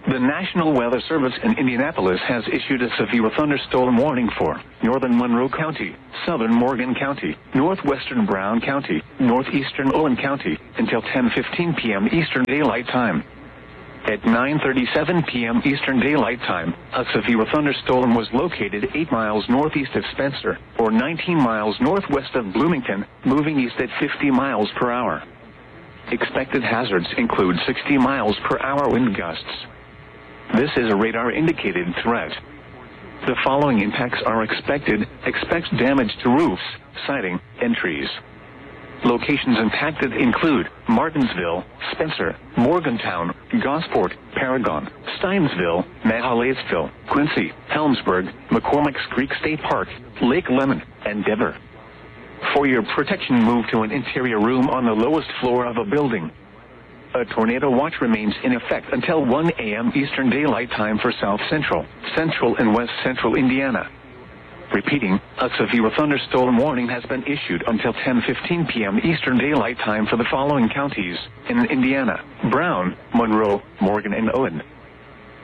The National Weather Service in Indianapolis has issued a severe thunderstorm warning for northern Monroe County, southern Morgan County, northwestern Brown County, northeastern Owen County, until 10:15 p.m. Eastern Daylight Time. At 9:37 p.m. Eastern Daylight Time, a severe thunderstorm was located 8 miles northeast of Spencer, or 19 miles northwest of Bloomington, moving east at 50 miles per hour. Expected hazards include 60 miles per hour wind gusts. This is a radar-indicated threat. The following impacts are expected. Expect damage to roofs, siding, and trees. Locations impacted include Martinsville, Spencer, Morgantown, Gosport, Paragon, Steinsville, Mahalaisville, Quincy, Helmsburg, McCormick's Creek State Park, Lake Lemon, and Dever. For your protection, move to an interior room on the lowest floor of a building. A tornado watch remains in effect until 1 a.m. Eastern Daylight Time for South Central, Central and West Central Indiana. Repeating, a severe thunderstorm warning has been issued until 10:15 p.m. Eastern Daylight Time for the following counties in Indiana: Brown, Monroe, Morgan, and Owen.